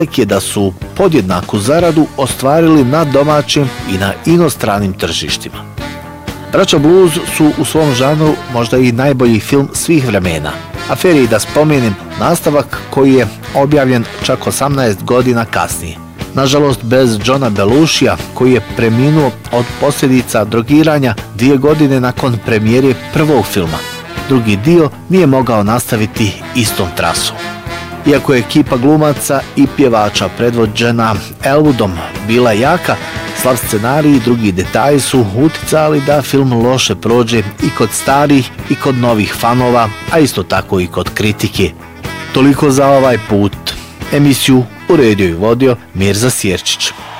je da su podjednaku zaradu ostvarili na domaćim i na inostranim tržištima. Braća Blues su u svom žanru možda i najbolji film svih vremena. Aferi da spomenem nastavak koji je objavljen čak 18 godina kasnije. Nažalost bez Johna Belushija koji je preminuo od posljedica drogiranja 2 godine nakon premijere prvog filma. Drugi dio nije mogao nastaviti istom trasom. Iako je ekipa glumaca i pjevača predvođena Elwoodom bila jaka, slab scenarij i drugi detalji su uticali da film loše prođe i kod starih i kod novih fanova, a isto tako i kod kritike. Toliko za ovaj put. Emisiju uredio i vodio Mirza Sjerčić.